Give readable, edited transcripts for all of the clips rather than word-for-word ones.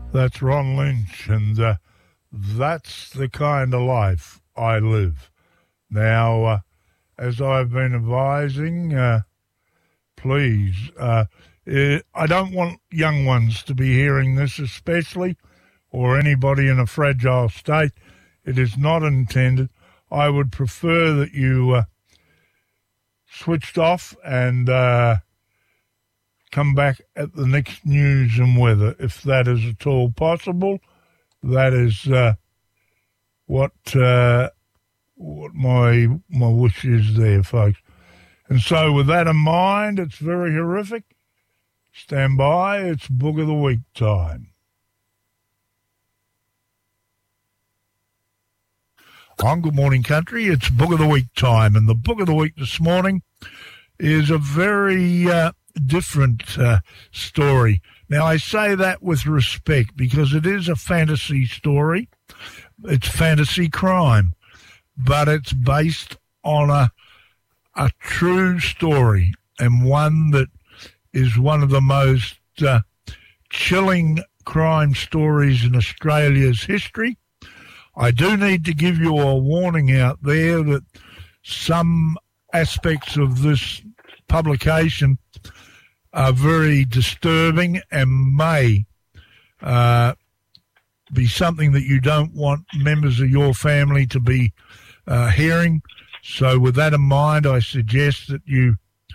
That's Ron Lynch, and that's the kind of life I live. Now, as I've been advising, please, I don't want young ones to be hearing this especially, or anybody in a fragile state. It is not intended. I would prefer that you switched off and come back at the next news and weather, if that is at all possible. That is what my wish is there, folks. And so with that in mind, it's very horrific. Stand by, it's Book of the Week time. On Good Morning Country, it's Book of the Week time, and the Book of the Week this morning is a very different story. Now, I say that with respect because it is a fantasy story. It's fantasy crime, but it's based on a true story, and one that is one of the most chilling crime stories in Australia's history. I do need to give you a warning out there that some aspects of this publication are very disturbing and may be something that you don't want members of your family to be hearing. So with that in mind, I suggest that you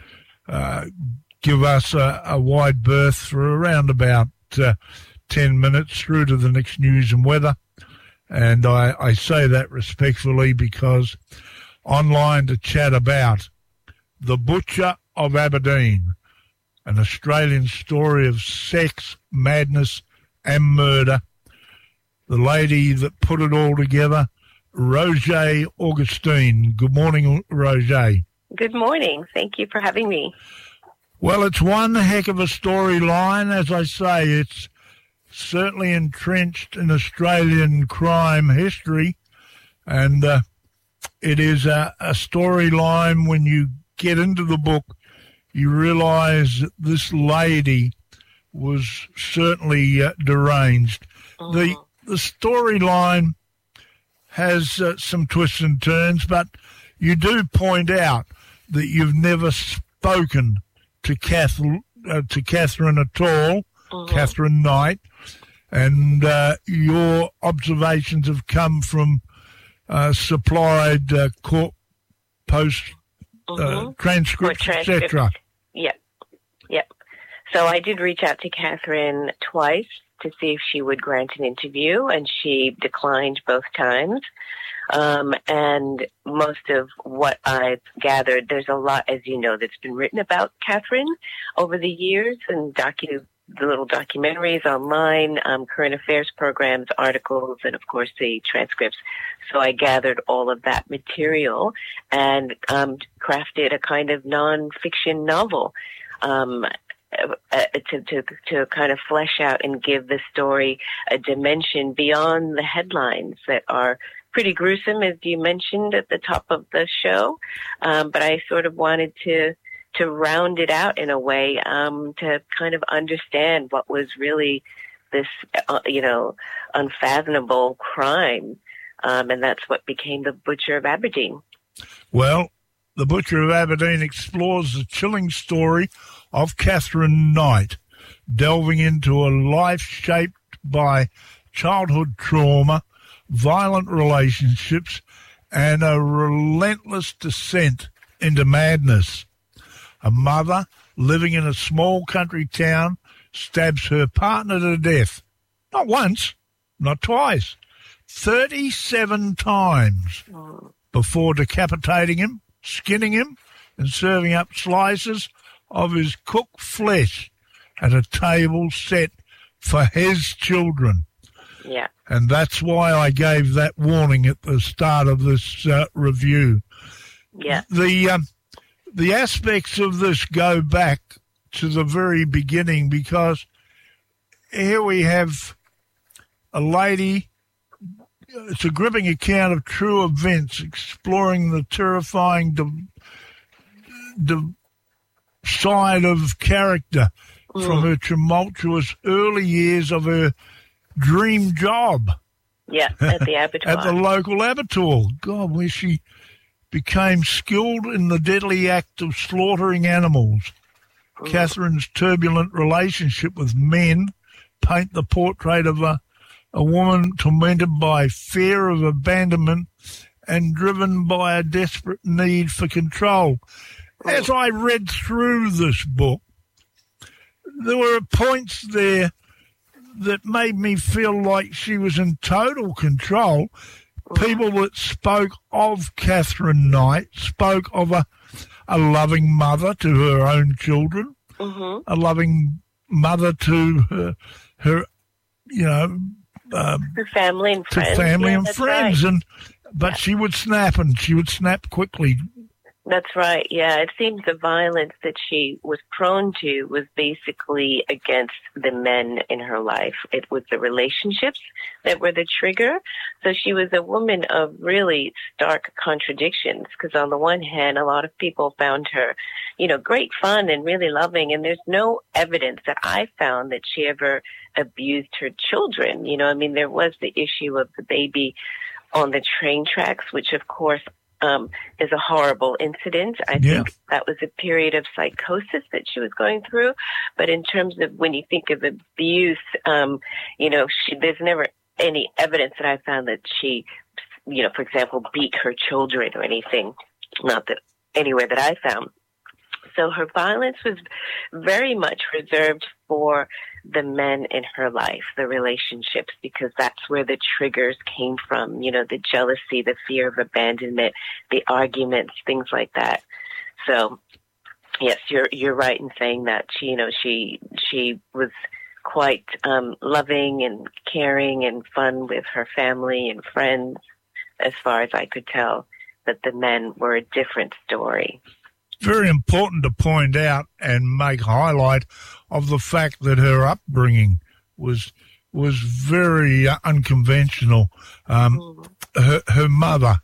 give us a wide berth for around about 10 minutes through to the next news and weather. And I say that respectfully because online to chat about The Butcher of Aberdeen, an Australian story of sex, madness and murder. The lady that put it all together, Roger Augustine. Good morning, Roger. Good morning. Thank you for having me. Well, it's one heck of a storyline. As I say, it's certainly entrenched in Australian crime history, and it is a storyline. When you get into the book, you realise that this lady was certainly deranged. The storyline has some twists and turns, but you do point out that you've never spoken to Catherine at all, Catherine Knight, and your observations have come from supplied court post transcripts, etc. Yep. So I did reach out to Catherine twice to see if she would grant an interview, and she declined both times. And most of what I've gathered, there's a lot, as you know, that's been written about Catherine over the years, and the little documentaries online, current affairs programs, articles, and of course the transcripts. So I gathered all of that material and crafted a kind of non-fiction novel to kind of flesh out and give the story a dimension beyond the headlines that are pretty gruesome, as you mentioned at the top of the show. But I sort of wanted to round it out in a way to kind of understand what was really this, unfathomable crime. And that's what became The Butcher of Aberdeen. Well, The Butcher of Aberdeen explores the chilling story of Catherine Knight, delving into a life shaped by childhood trauma, violent relationships, and a relentless descent into madness. A mother living in a small country town stabs her partner to death. Not once, not twice, 37 times before decapitating him, skinning him, and serving up slices of his cooked flesh at a table set for his children. Yeah. And that's why I gave that warning at the start of this review. Yeah. The aspects of this go back to the very beginning, because here we have a lady. It's a gripping account of true events, exploring the terrifying side of character from her tumultuous early years of her dream job. Yeah, at the abattoir. At the local abattoir. God, where she became skilled in the deadly act of slaughtering animals. Catherine's turbulent relationship with men paint the portrait of a woman tormented by fear of abandonment and driven by a desperate need for control. As I read through this book, there were points there that made me feel like she was in total control. People that spoke of Catherine Knight spoke of a loving mother to her own children, a loving mother to her family and friends. Friends. Right. But she would snap, and she would snap quickly. That's right. Yeah, it seems the violence that she was prone to was basically against the men in her life. It was the relationships that were the trigger. So she was a woman of really stark contradictions, because on the one hand, a lot of people found her, great fun and really loving. And there's no evidence that I found that she ever abused her children. There was the issue of the baby on the train tracks, which of course is a horrible incident. I think that was a period of psychosis that she was going through. But in terms of when you think of abuse, there's never any evidence that I found that she, for example, beat her children or anything. Not that anywhere that I found. So her violence was very much reserved for the men in her life, the relationships, because that's where the triggers came from, the jealousy, the fear of abandonment, the arguments, things like that. So, yes, you're right in saying that she was quite loving and caring and fun with her family and friends, as far as I could tell, that the men were a different story. Very important to point out and make highlight of the fact that her upbringing was very unconventional. Her mother,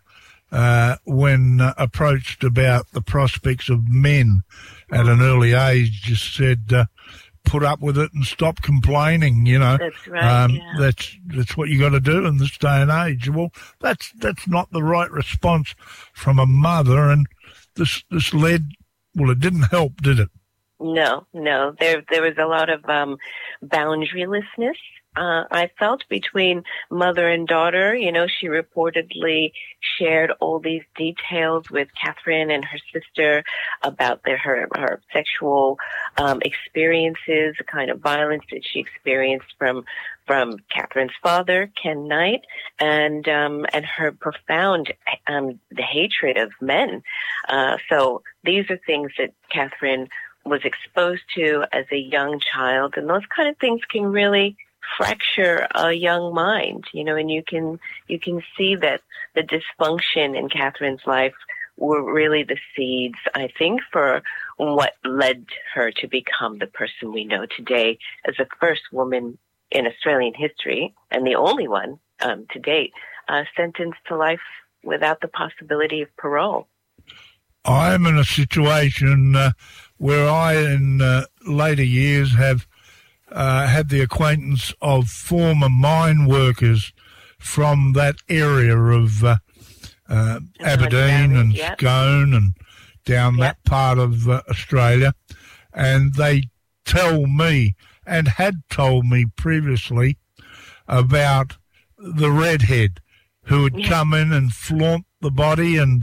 when approached about the prospects of men at an early age, just said, put up with it and stop complaining, That's right. That's what you got to do in this day and age. Well, that's not the right response from a mother, and this led, well, it didn't help, did it? No. There was a lot of boundarylessness, I felt, between mother and daughter. She reportedly shared all these details with Catherine and her sister about her sexual experiences, the kind of violence that she experienced from Catherine's father, Ken Knight, and her profound the hatred of men. So these are things that Catherine was exposed to as a young child, and those kind of things can really fracture a young mind, and you can see that the dysfunction in Catherine's life were really the seeds, I think, for what led her to become the person we know today as the first woman in Australian history, and the only one to date, sentenced to life without the possibility of parole. I'm in a situation where I, in later years, have had the acquaintance of former mine workers from that area of Aberdeen and Scone and down that part of Australia, and they tell me, and had told me previously, about the redhead who would come in and flaunt the body and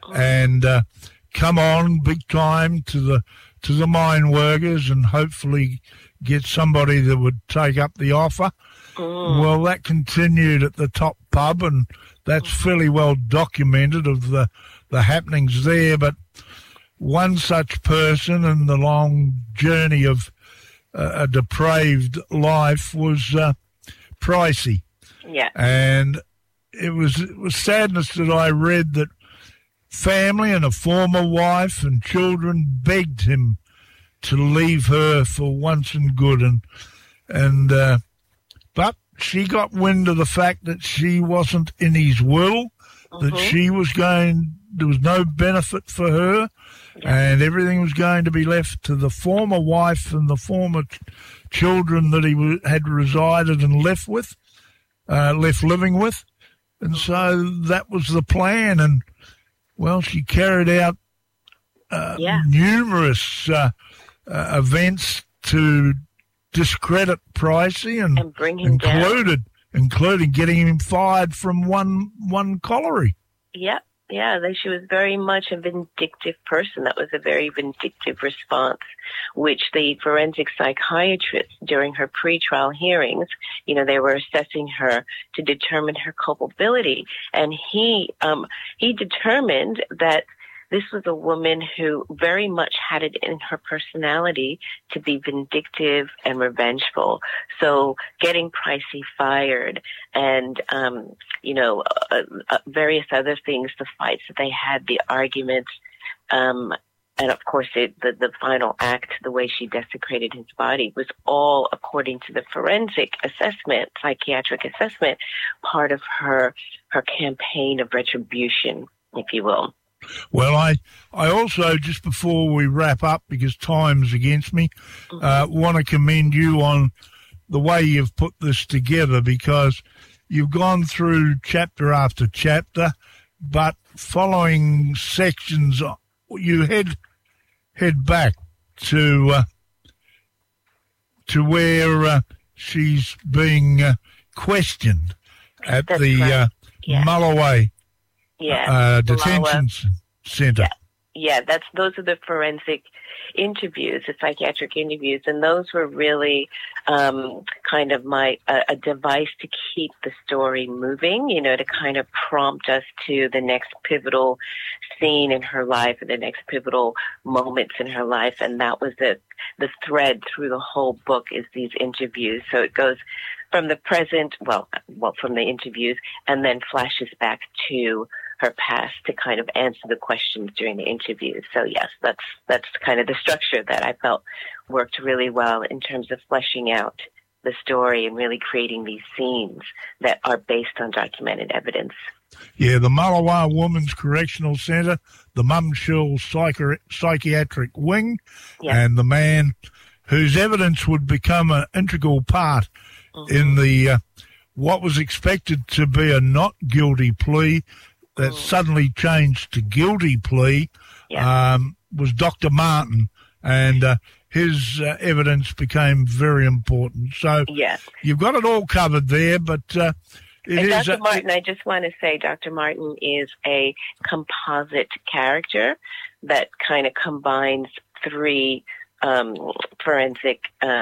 come on big time to the mine workers and hopefully get somebody that would take up the offer. Well, that continued at the top pub, and that's fairly well documented of the happenings there. But one such person in the long journey of a depraved life was Pricey. Yeah. And it was sadness that I read that family and a former wife and children begged him to leave her for once and good, but she got wind of the fact that she wasn't in his will, that there was no benefit for her, and everything was going to be left to the former wife and the former children that he had resided and left living with. And so that was the plan. And, well, she carried out numerous events to discredit Pricey and bring him down. Including getting him fired from one colliery. Yeah. She was very much a vindictive person. That was a very vindictive response, which the forensic psychiatrist during her pretrial hearings, they were assessing her to determine her culpability. And he determined that this was a woman who very much had it in her personality to be vindictive and revengeful. So getting Pricey fired and, various other things, the fights that they had, the arguments, and of course the final act, the way she desecrated his body, was all, according to the forensic assessment, psychiatric assessment, part of her campaign of retribution, if you will. Well, I also, just before we wrap up, because time's against me, want to commend you on the way you've put this together, because you've gone through chapter after chapter, but following sections, you head back to where she's being questioned at the Mulloway detention center. Yeah, those are the forensic interviews, the psychiatric interviews, and those were really kind of a device to keep the story moving, to kind of prompt us to the next pivotal scene in her life and the next pivotal moments in her life. And that was the thread through the whole book, is these interviews. So it goes from the present, from the interviews, and then flashes back to her past to kind of answer the questions during the interviews. So yes, that's kind of the structure that I felt worked really well in terms of fleshing out the story and really creating these scenes that are based on documented evidence. Yeah, the Mulloway Women's Correctional Centre, the Mum Shell Psychiatric Wing, and the man whose evidence would become an integral part in the what was expected to be a not guilty plea that suddenly changed to guilty plea, was Dr. Martin, and his evidence became very important. So you've got it all covered there, but Dr. Martin, I just want to say Dr. Martin is a composite character that kind of combines three forensic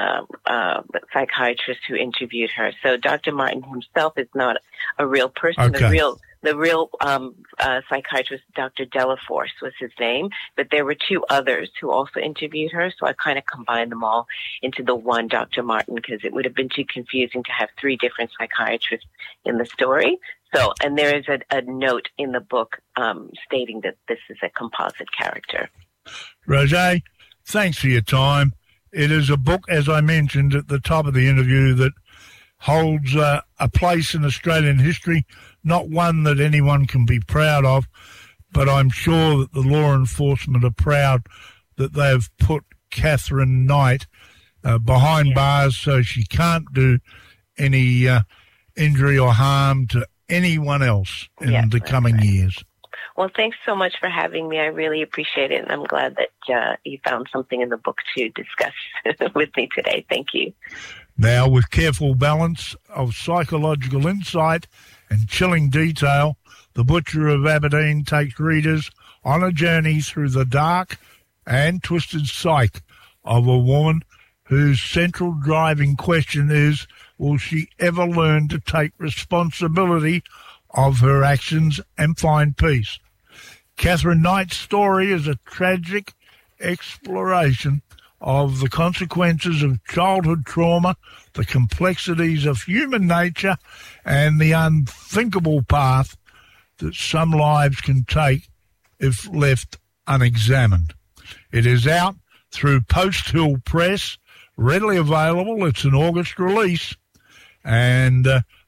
psychiatrists who interviewed her. So Dr. Martin himself is not a real person. The real psychiatrist, Dr. Delaforce was his name, but there were two others who also interviewed her, so I kind of combined them all into the one Dr. Martin, because it would have been too confusing to have three different psychiatrists in the story. So, and there is a note in the book stating that this is a composite character. Roger, thanks for your time. It is a book, as I mentioned at the top of the interview, that holds a place in Australian history, not one that anyone can be proud of, but I'm sure that the law enforcement are proud that they've put Katherine Knight behind bars so she can't do any injury or harm to anyone else in the coming years. Well, thanks so much for having me. I really appreciate it, and I'm glad that you found something in the book to discuss with me today. Thank you. Now, with careful balance of psychological insight and chilling detail, The Butcher of Aberdeen takes readers on a journey through the dark and twisted psyche of a woman whose central driving question is, will she ever learn to take responsibility of her actions and find peace? Katherine Knight's story is a tragic exploration of the consequences of childhood trauma, the complexities of human nature, and the unthinkable path that some lives can take if left unexamined. It is out through Post Hill Press, readily available. It's an August release, and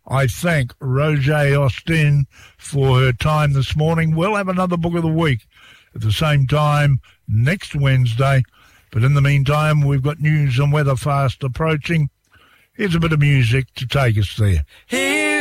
I thank Roger Austin for her time this morning. We'll have another Book of the Week at the same time next Wednesday. But in the meantime, we've got news and weather fast approaching. Here's a bit of music to take us there. Here